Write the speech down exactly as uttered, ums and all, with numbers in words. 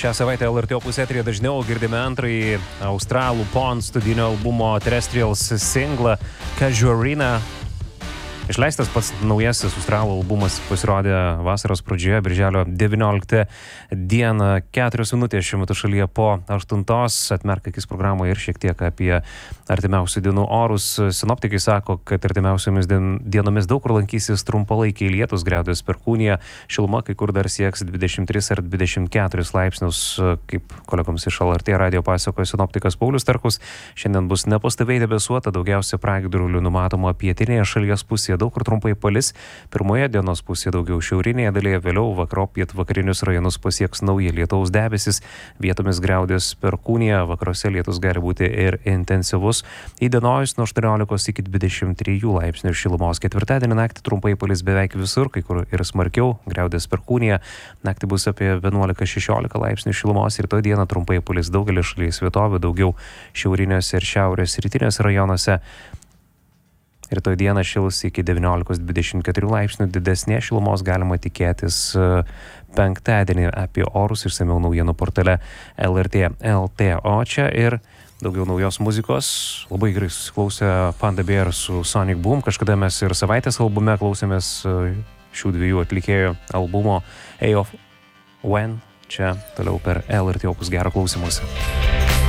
šią savaitę L R T Opus eteryje dažniau girdime antrąjį australų Pond studijinio albumo Terrestrials singlą Casuarina. Išleistas pats naujasis australų albumas pasirodė vasaros pradžioje, birželio devynioliktą dieną, keturios minutės šiuo metu šalyje po aštuntos. Atmerk akis programoje ir šiek tiek apie artimiausių dienų orus. Sinoptikai sako, kad artimiausiomis dienomis daug kur lankysis trumpalaikiai lietus, griaudės perkūnija, šiluma kai kur dar sieks dvidešimt tris ar dvidešimt keturis laipsnius, kaip kolegoms iš L R T radijo pasakojo sinoptikas Paulius Starkus. Šiandien bus nepastoviai debesuota, daugiausia pragiedrulių numatoma pietinėje šalies pusėje, daug kur trumpai palis. Pirmoje dienos pusėje daugiau šiaurinėje dalyje, vėliau vakarop pietvakarinius rajonus pasieks nauji lietaus debesis, vietomis griaudės perkūnija, vakaruose lietus gali būti ir intensyvus. Įdienojus nuo aštuoniolikos iki dvidešimt trijų laipsnių šilumos. Ketvirtadienį naktį trumpai palis beveik visur, kai kur ir smarkiau, griaudės perkūnija. Naktį bus apie vienuolika šešiolika laipsnių šilumos ir to dieną trumpai palis daugelį šalies vietovių, daugiau šiauriniuose ir šiaurės rytiniuose rajonuose. Rytoj dieną šils iki devyniolikos dvidešimt keturių laipsnių, didesnės šilumos galima tikėtis penktadienį. Apie orus išsamiau naujienų portale L R T L T. O čia ir daugiau naujos muzikos. Labai gerai susiklausė Panda Bear su Sonic Boom. Kažkada mes ir savaitės albume klausėmės šių dviejų atlikėjų albumo A of When. Čia toliau per L R T Opus, gero klausymosi.